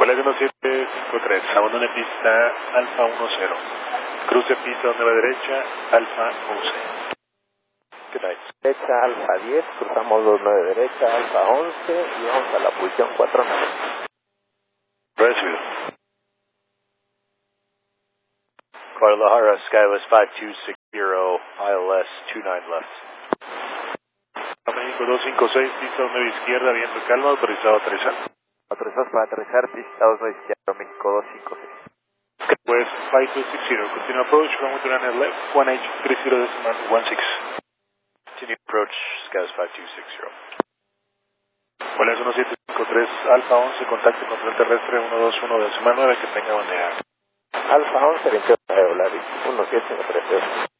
Hola, 1753, abandono de pista, Alfa 10. Cruce pista donde va derecha, Alfa 11. Good night. Derecha, Alfa 10, cruzamos 29 derecha, Alfa 11 y vamos a la posición 49. Recibido. Guadalajara, Skywest 5260, ILS 29 left. México 256, pista donde va izquierda, viento calma, autorizado a aterrizar. Autorizados para aterrizar, pista 2 izquierda, México 256. West 5260, continue approach, runway to land left, 1H30.16. Continue approach, Skywest 5260. Hola, 1753, Alfa 11, contacto control terrestre 121 de semana 9, que tenga buen día. Alfa 11, 28 de volar, 1753.